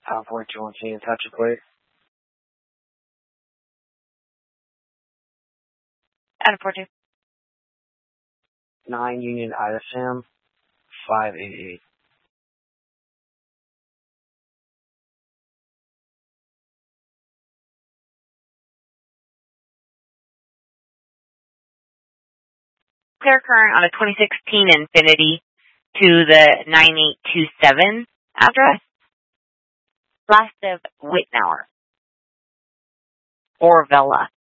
Town 4214 and touch a plate. Adam 42. 9 Union ISM 588. Clear current on a 2016 Infiniti to the 9827 address. Last of Whitnauer or Vella.